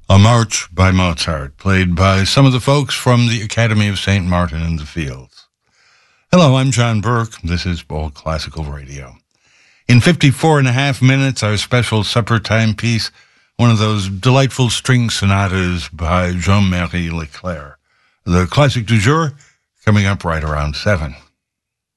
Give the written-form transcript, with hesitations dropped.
A March by Mozart, played by some of the folks from the Academy of St. Martin in the Fields. Hello, I'm John Burke. This is All Classical Radio. In 54 and a half minutes, our special supper time piece, one of those delightful string sonatas by Jean-Marie Leclerc. The classic du jour, coming up right around 7.